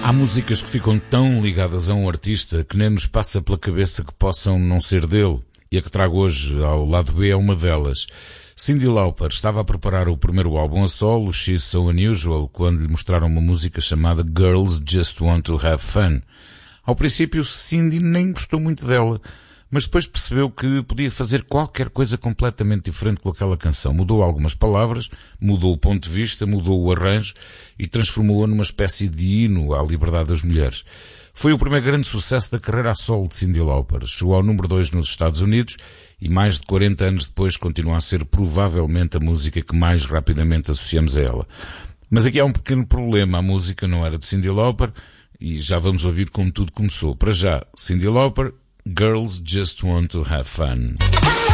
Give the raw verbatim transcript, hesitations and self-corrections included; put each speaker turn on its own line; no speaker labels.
Há músicas que ficam tão ligadas a um artista que nem nos passa pela cabeça que possam não ser dele. E a que trago hoje ao lado B é uma delas. Cyndi Lauper estava a preparar o primeiro álbum a solo, She's So Unusual, quando lhe mostraram uma música chamada Girls Just Want to Have Fun. Ao princípio, Cyndi nem gostou muito dela, mas depois percebeu que podia fazer qualquer coisa completamente diferente com aquela canção. Mudou algumas palavras, mudou o ponto de vista, mudou o arranjo e transformou-a numa espécie de hino à liberdade das mulheres. Foi o primeiro grande sucesso da carreira a solo de Cyndi Lauper. Chegou ao número dois nos Estados Unidos e mais de quarenta anos depois continua a ser provavelmente a música que mais rapidamente associamos a ela. Mas aqui há um pequeno problema. A música não era de Cyndi Lauper e já vamos ouvir como tudo começou. Para já, Cyndi Lauper, Girls Just Want to Have Fun.